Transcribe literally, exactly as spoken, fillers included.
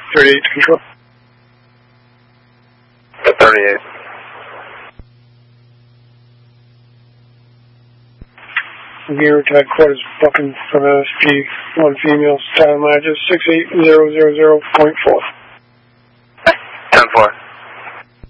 thirty-eight to control. thirty-eight. Gear Tide quarters bucking from S P one female, style matches six eight zero zero zero point four.